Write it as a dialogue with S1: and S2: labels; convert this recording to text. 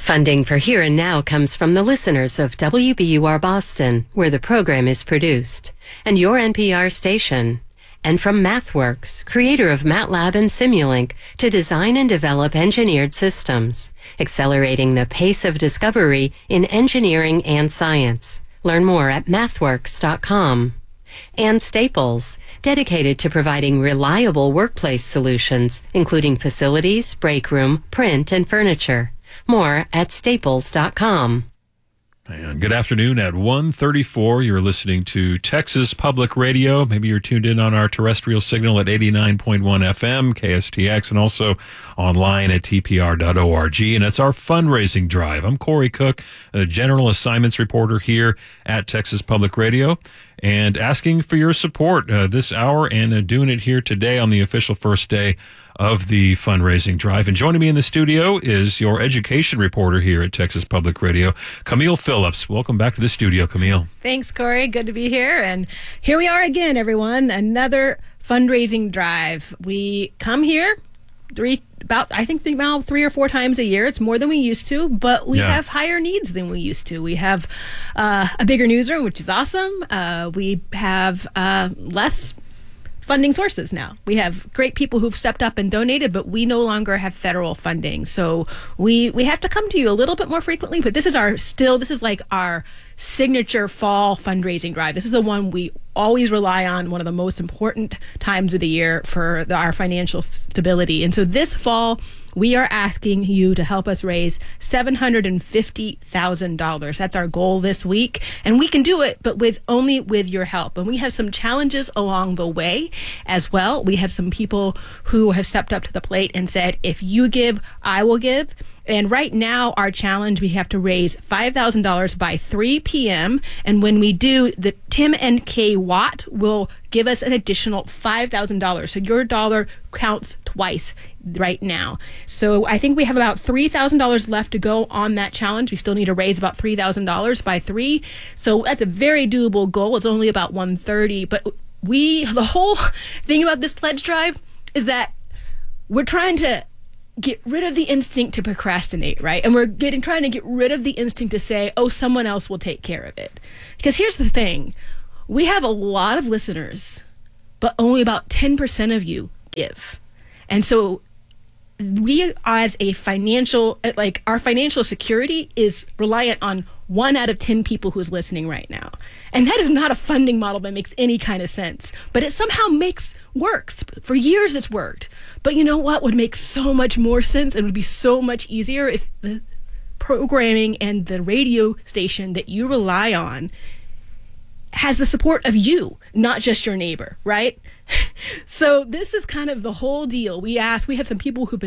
S1: Funding for Here and Now comes from the listeners of WBUR Boston, where the program is produced, and your NPR station. And from MathWorks, creator of MATLAB and Simulink, to design and develop engineered systems, accelerating the pace of discovery in engineering and science. Learn more at mathworks.com. And Staples, dedicated to providing reliable workplace solutions, including facilities, break room, print, and furniture. More at staples.com.
S2: And good afternoon at 1:34. You're listening to Texas Public Radio. Maybe you're tuned in on our terrestrial signal at 89.1 FM, KSTX, and also online at tpr.org. And it's our fundraising drive. I'm Corey Cook, a general assignments reporter here at Texas Public Radio, and asking for your support this hour and doing it here today on the official first day of the fundraising drive. And joining me in the studio is your education reporter here at Texas Public Radio, Camille Phillips. Welcome back to the studio, Camille.
S3: Thanks, Corey. Good to be here. And here we are again, everyone. Another fundraising drive. We come here about 3 or 4 times a year. It's more than we used to, but we have higher needs than we used to. We have a bigger newsroom, which is awesome. We have less funding sources now. We have great people who've stepped up and donated, but we no longer have federal funding. So we have to come to you a little bit more frequently, but this is like our signature fall fundraising drive. This is the one we always rely on, one of the most important times of the year for our financial stability. And so this fall, we are asking you to help us raise $750,000. That's our goal this week. And we can do it, but only with your help. And we have some challenges along the way as well. We have some people who have stepped up to the plate and said, if you give, I will give. And right now, our challenge, we have to raise $5,000 by 3 p.m. And when we do, the Tim and Kay Watt will give us an additional $5,000. So your dollar counts twice right now. So I think we have about $3,000 left to go on that challenge. We still need to raise about $3,000 by 3. So that's a very doable goal. It's only about 130. But the whole thing about this pledge drive is that we're trying to get rid of the instinct to procrastinate, right? And we're trying to get rid of the instinct to say, oh, someone else will take care of it. Because here's the thing. We have a lot of listeners, but only about 10% of you give. And so we, as a our financial security is reliant on 1 out of 10 people who's listening right now. And that is not a funding model that makes any kind of sense, but it somehow works. For years it's worked. But you know what would make so much more sense? It would be so much easier if the programming and the radio station that you rely on has the support of you, not just your neighbor, right? So this is kind of the whole deal. We have some people who've been